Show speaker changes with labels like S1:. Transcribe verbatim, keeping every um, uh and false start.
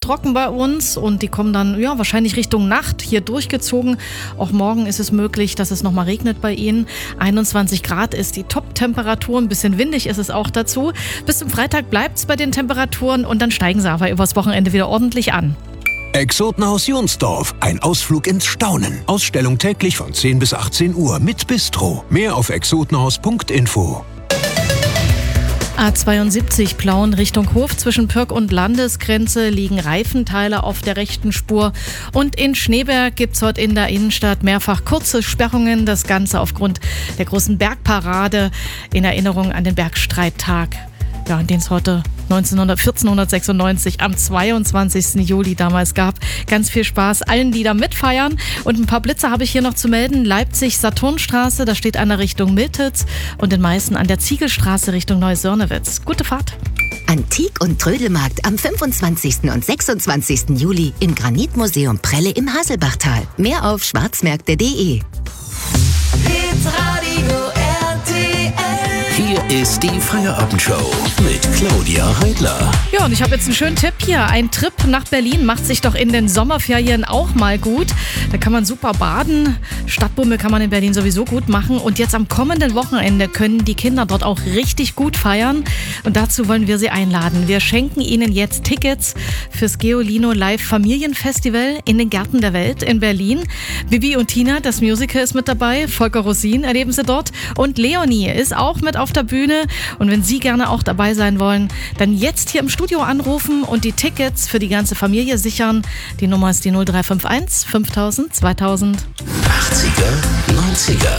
S1: trocken bei uns und die kommen dann ja wahrscheinlich Richtung Nacht hier durchgezogen. Auch morgen ist es möglich, dass es nochmal regnet bei Ihnen. einundzwanzig Grad ist die Top-Temperatur, ein bisschen windig ist es auch dazu. Bis zum Freitag bleibt es bei den Temperaturen und dann steigen sie aber übers Wochenende wieder ordentlich an.
S2: Exotenhaus Jonsdorf, ein Ausflug ins Staunen. Ausstellung täglich von zehn bis achtzehn Uhr mit Bistro. Mehr auf exotenhaus punkt info.
S1: A zweiundsiebzig Plauen Richtung Hof zwischen Pürg und Landesgrenze liegen Reifenteile auf der rechten Spur. Und in Schneeberg gibt es heute in der Innenstadt mehrfach kurze Sperrungen. Das Ganze aufgrund der großen Bergparade in Erinnerung an den Bergstreittag, ja, den es heute vierzehnhundertsechsundneunzig am zweiundzwanzigsten Juli damals gab. Ganz viel Spaß allen, die da mitfeiern. Und ein paar Blitze habe ich hier noch zu melden. Leipzig-Saturnstraße, da steht einer Richtung Miltitz und in Meißen an der Ziegelstraße Richtung Neusörnewitz. Gute Fahrt.
S3: Antik- und Trödelmarkt am fünfundzwanzigsten und sechsundzwanzigsten Juli im Granitmuseum Prelle im Haselbachtal. Mehr auf schwarzmärkte punkt de.
S2: Hier ist die Feierabendshow mit Claudia Heidler.
S1: Ja, und ich habe jetzt einen schönen Tipp hier. Ein Trip nach Berlin macht sich doch in den Sommerferien auch mal gut. Da kann man super baden. Stadtbummel kann man in Berlin sowieso gut machen. Und jetzt am kommenden Wochenende können die Kinder dort auch richtig gut feiern. Und dazu wollen wir sie einladen. Wir schenken ihnen jetzt Tickets fürs Geolino Live Familienfestival in den Gärten der Welt in Berlin. Bibi und Tina, das Musical, ist mit dabei. Volker Rosin erleben sie dort. Und Leonie ist auch mit auf der Bühne. Und wenn Sie gerne auch dabei sein wollen, dann jetzt hier im Studio anrufen und die Tickets für die ganze Familie sichern. Die Nummer ist die null drei fünf eins fünftausend zweitausend.
S2: achtziger, neunziger